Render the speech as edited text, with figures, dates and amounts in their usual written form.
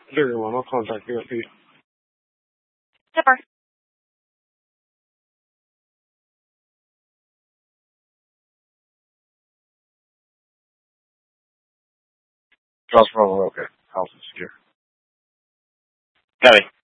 Everyone, I'll contact you at 8. Super. Charles Bravo, okay. House is secure. Copy.